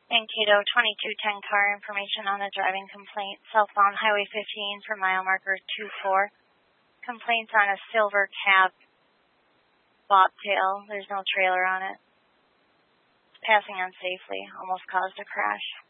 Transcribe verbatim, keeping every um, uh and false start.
Mankato twenty-two ten car information on a driving complaint. Southbound Highway fifteen for mile marker two four. Complaints on a silver cab bobtail. There's no trailer on it. It's passing unsafely. Almost caused a crash.